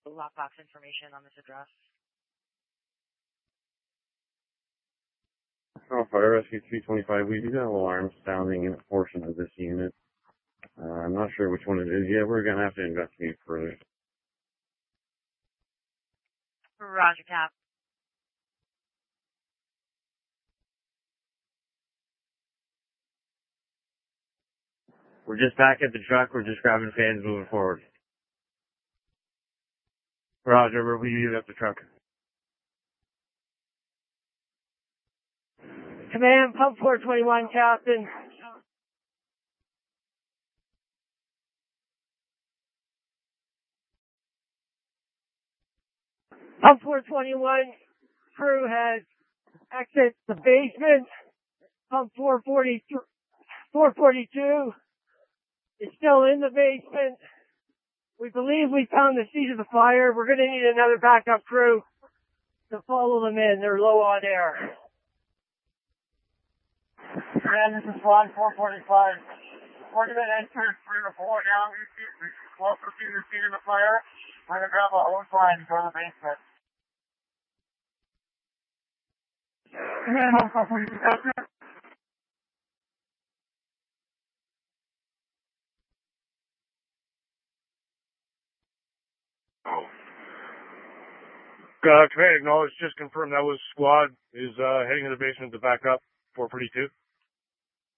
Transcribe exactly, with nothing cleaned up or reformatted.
lockbox information on this address. Oh, Fire Rescue three twenty-five, we do have alarms sounding in a portion of this unit. Uh, I'm not sure which one it is yet. We're going to have to investigate further. Roger, Cap. We're just back at the truck. We're just grabbing fans moving forward. Roger, we're leaving at the truck. Command, pump four twenty-one, Captain. Pump four twenty-one, crew has exited the basement. Pump four forty-two is still in the basement. We believe we found the seat of the fire. We're going to need another backup crew to follow them in. They're low on air. Command, this is Squad four forty-five. We're going to enter three to four now. We see, we also see the seat of the fire. We're going to grab a hose line and go to the basement. Command, four forty-five. Uh, command acknowledged, just confirmed that was squad is uh, heading to the basement to back up four forty-two.